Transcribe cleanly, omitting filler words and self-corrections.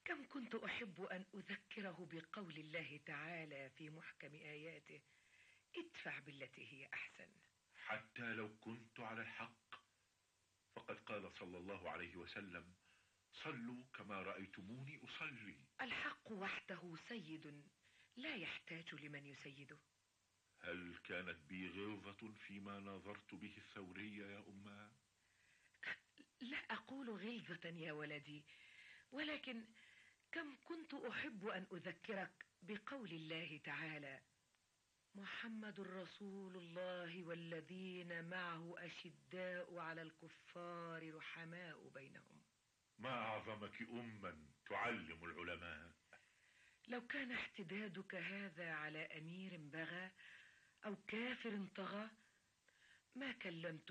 كم كنت أحب أن أذكره بقول الله تعالى في محكم آياته: ادفع بالتي هي أحسن. حتى لو كنت على الحق، فقد قال صلى الله عليه وسلم: صلوا كما رأيتموني أصلي. الحق وحده سيد، لا يحتاج لمن يسيده. هل كانت بي غلظة فيما ناظرت به الثورية يا أماه؟ لا أقول غلظة يا ولدي، ولكن كم كنت أحب أن أذكرك بقول الله تعالى: محمد رسول الله والذين معه أشداء على الكفار رحماء بينهم. ما أعظمك أما تعلم العلماء. لو كان احتدادك هذا على أمير بغى أو كافر طغى ما كلمت